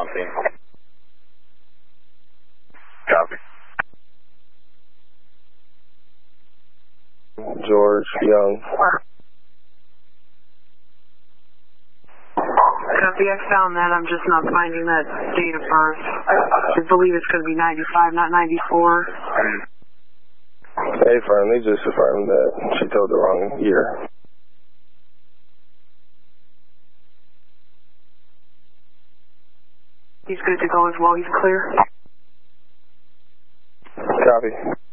scene. Copy. George Young. Copy, I found that. I'm just not finding that date of birth. I believe it's going to be 95, not 94. Hey, friendly, just affirmed that she told the wrong year. He's good to go as well. He's clear. Copy.